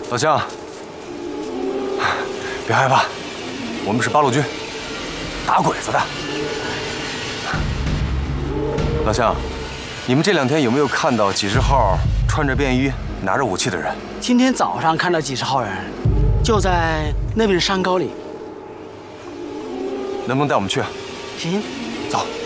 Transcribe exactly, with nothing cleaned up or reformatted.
老乡，别害怕，我们是八路军，打鬼子的。老乡，你们这两天有没有看到几十号穿着便衣、拿着武器的人？ 今天早上看到几十号人，就在那边山沟里。 能不能带我们去？ 行， 走。